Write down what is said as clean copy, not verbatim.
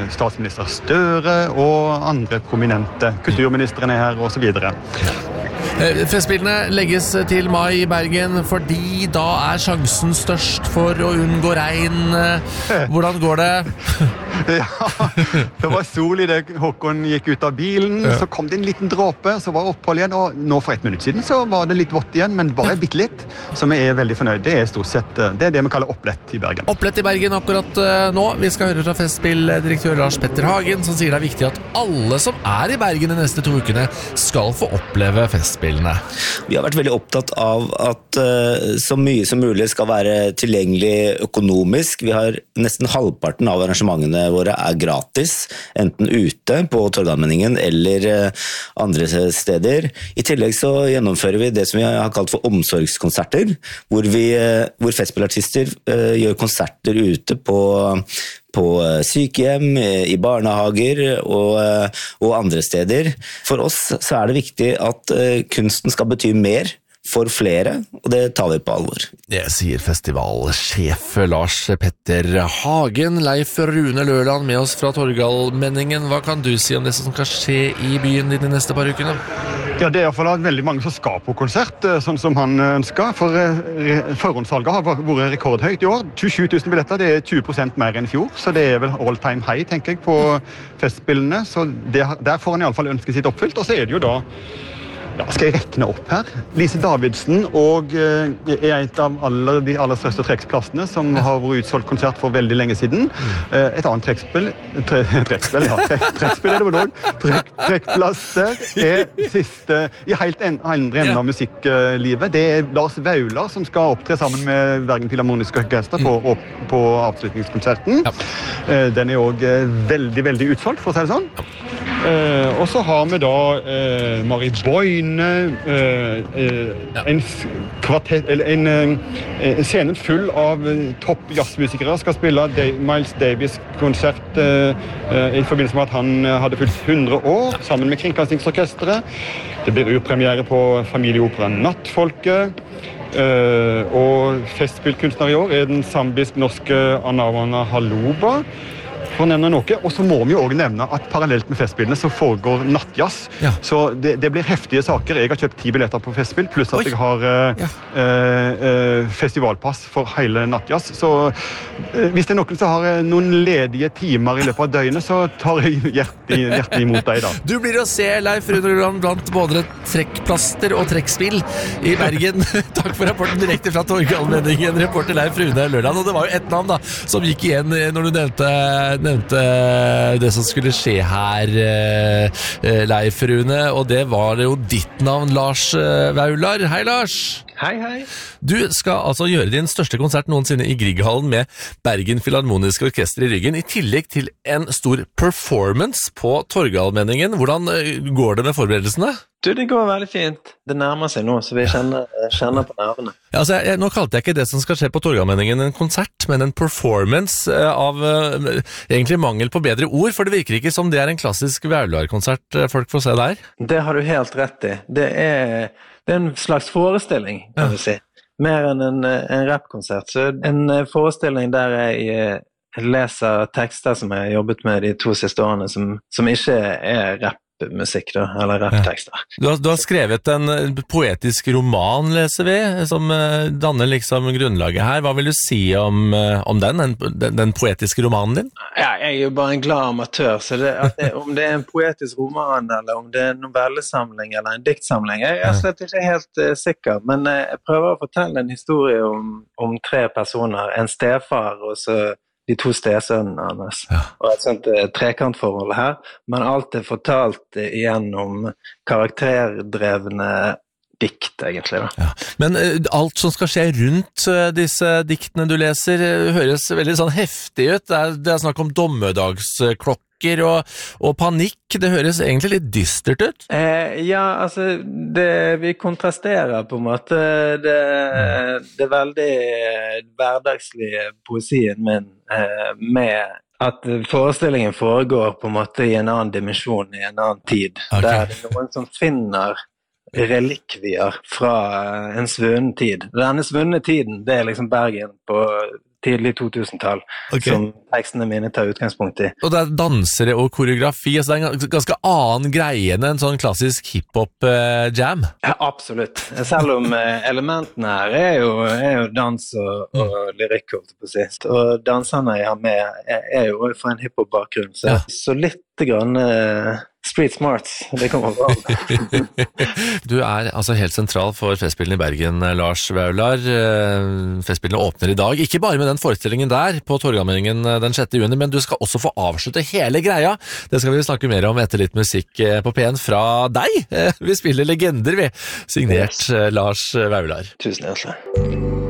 statsminister Støre og andre prominente. Kulturministeren her og så videre. Festspillene legges til mai I Bergen fordi da sjansen størst for å unngå regn. Hvordan går det? Ja, det var sol I det Håkon gikk ut av bilen, så kom det en liten dråpe, så var opphold igjen, og nå for 1 minutt siden så var det litt vått igjen, men bare bitte litt, så vi veldig fornøyd. Det stort sett, det det vi kaller opplett I Bergen. Opplett I Bergen akkurat nå. Vi skal høre fra Festspilldirektør Lars Petter Hagen, som sier det viktig at alle som I Bergen de neste 2 ukene skal få oppleve festspillene. Vi har vært veldig opptatt av at så mye som mulig skal være tilgjengelig økonomisk. Vi har nesten halvparten av arrangementene våre gratis, enten ute på Torgallmenningen eller andre steder. I tillegg så gjennomfører vi det som vi har kalt for omsorgskonserter, hvor festspillartister gjør konserter ute på sykehjem, I barnehager og andre steder. For oss så det viktig at kunsten skal bety mer for flere, og det tar vi på alvor. Det sier festivalsjef Lars Petter Hagen. Leif Rune Løland med oss fra Torgallmenningen. Hva kan du si om det som skal skje I byen din de neste par ukene? Ja, det I hvert fall veldig mange som skal på konsert, sånn som han ønsker. For forhåndssalget har vært rekordhøyt I år. 27 000 billetter, det 20% mer enn I fjor. Så det vel all time high, tenker jeg, på festspillene. Så der får han I alle fall ønsket sitt oppfylt. Og så det jo da, skal jeg rekne opp her? Lise Davidsen og et av de aller største trekkplassene som har vært utsolgt konsert for veldig lenge siden. Et annet trekkspill, trekkspill det vel også. Trekkplasser siste, I helt andre enden av musikklivet. Det Lars Vaular som skal opptre sammen med Bergen Filharmoniske Orkester på avslutningskonserten. Den også veldig, veldig utsolgt, for å si det sånn. Og så har vi da Marie Boyne, en scene full av topp jazzmusikere skal spille Miles Davis-konsert I forbindelse med at han hadde fylt 100 år sammen med Kringkastingsorkestret. Det blir urpremiere på familieoperaen Nattfolket. Og festspillkunstner I år den zambisk-norske Anavana Haloba. For å nevne noe, og så må vi jo også nevne at parallelt med festspillene så foregår nattjazz. Så det blir heftige saker. Jeg har kjøpt 10 billetter på festspill, pluss at jeg har festivalpass for hele nattjazz. Så hvis det noen som har noen ledige timer I løpet av døgnet, så tar jeg hjertelig imot deg da. Du blir å se Leif Rune Løland blant både trekkplaster og trekkspill I Bergen. Takk for rapporten direkte fra Torgallmenningen, reporter Leif Rune Løland. Og det var jo et navn da, som gikk igjen når du nevnte det som skulle skje her, Leif Rune, og det var jo ditt navn, Lars Vaular. Hei, Lars! Hei, hei. Du skal altså gjøre din største konsert noensinne I Grieghallen med Bergen Filharmoniske Orkester I ryggen, I tillegg til en stor performance på Torgallmenningen. Hvordan går det med forberedelsene? Du, det går veldig fint. Det nærmer seg nå, så vi kjenner på nervene. Ja, altså, nå kalte jeg ikke det som skal skje på Torgallmenningen en konsert, men en performance av egentlig mangel på bedre ord, for det virker ikke som det en klassisk Vaular-konsert folk får se der. Det har du helt rett I. Det en slags forestilling, kan vi si. Mer enn en rappkonsert. Så en forestilling der jeg leser tekster som jeg har jobbet med de 2 siste årene, som ikke rappmusikk da, eller rapptekster. Du har skrevet en poetisk roman, leser vi, som danner liksom grunnlaget her. Hva vil du si om den poetiske romanen din? Ja, jeg jo bare en glad amatør, så om det en poetisk roman, eller om det en novellesamling, eller en diktsamling, jeg slett ikke helt sikker, men jeg prøver å fortelle en historie om 3 personer, en stefar, og så de 2 stesønnene hans, og et sånt trekantforhold her, men alt fortalt igjennom karakterdrevne dikt, egentlig. Da. Men alt som skal skje rundt disse diktene du leser, høres veldig sånn heftig ut. Det snakk om dommedagsklokker og panikk. Det høres egentlig litt dystert ut. Ja, altså, vi kontrasterer på en måte det veldig hverdagslige poesien min med at forestillingen foregår på en måte I en annen dimensjon, I en annen tid. Der det noen som finner relikvier fra en svunnen tid. Denne svunne tiden, det liksom Bergen på tidlig 2000-tall, som tekstene mine tar utgangspunkt i. Og det dansere og koreografi, altså det en ganske annen greie enn en sånn klassisk hiphop-jam. Ja, absolutt. Selv om elementene her er jo dans og lyrikk, og danserne jeg har med er jo fra en hiphop-bakgrunn, så litt grann street smarts, det kommer bra. Du altså helt sentral for Festspillene i Bergen, Lars Vaular. Festspillene åpner i dag, ikke bare med den forestillingen der på Torgallmenningen den 6. juni, men du skal også få avslutte hele greia. Det skal vi snakke mer om etter litt musikk på P1 fra deg. Vi spiller legender, vi. Signert Lars Vaular. Tusen hjertelig.